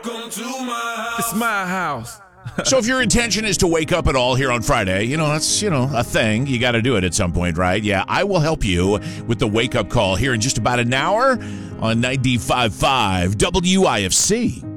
It's my house. So if your intention is to wake up at all here on Friday, that's, a thing. You got to do it at some point, right? Yeah, I will help you with the wake-up call here in just about an hour on 95.5 WIFC.